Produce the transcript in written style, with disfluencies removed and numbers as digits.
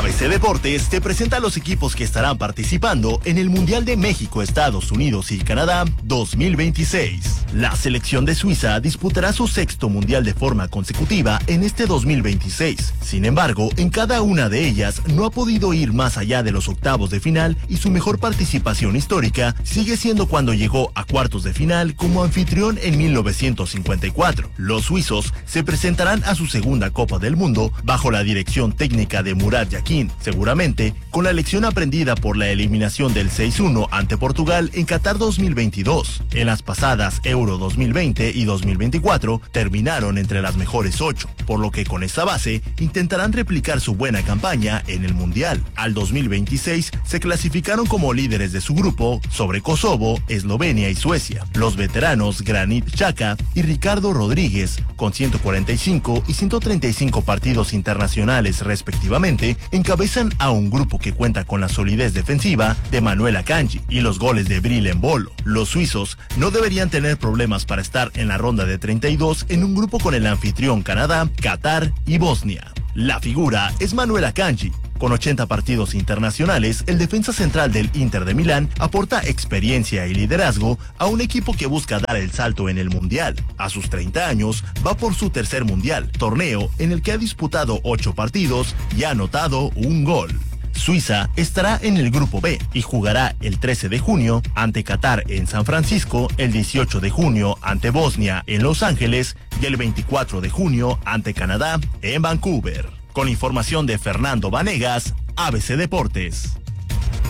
ABC Deportes te presenta los equipos que estarán participando en el Mundial de México, Estados Unidos y Canadá 2026. La selección de Suiza disputará su sexto Mundial de forma consecutiva en este 2026. Sin embargo, en cada una de ellas no ha podido ir más allá de los octavos de final y su mejor participación histórica sigue siendo cuando llegó a cuartos de final como anfitrión en 1954. Los suizos se presentarán a su segunda Copa del Mundo bajo la dirección técnica de Murat Yakin, seguramente con la lección aprendida por la eliminación del 6-1 ante Portugal en Qatar 2022. En las pasadas Euro 2020 y 2024 terminaron entre las mejores 8, por lo que con esta base intentarán replicar su buena campaña en el Mundial. Al 2026 se clasificaron como líderes de su grupo sobre Kosovo, Eslovenia y Suecia. Los veteranos Granit Xhaka y Ricardo Rodríguez, con 145 y 135 partidos internacionales respectivamente, encabezan a un grupo que cuenta con la solidez defensiva de Manuel Akanji y los goles de Bril Embolo. Los suizos no deberían tener problemas para estar en la ronda de 32 en un grupo con el anfitrión Canadá, Qatar y Bosnia. La figura es Manuel Akanji. Con 80 partidos internacionales, el defensa central del Inter de Milán aporta experiencia y liderazgo a un equipo que busca dar el salto en el Mundial. A sus 30 años, va por su tercer Mundial, torneo en el que ha disputado 8 partidos y ha anotado un gol. Suiza estará en el grupo B y jugará el 13 de junio ante Qatar en San Francisco, el 18 de junio ante Bosnia en Los Ángeles y el 24 de junio ante Canadá en Vancouver. Con información de Fernando Vanegas, ABC Deportes.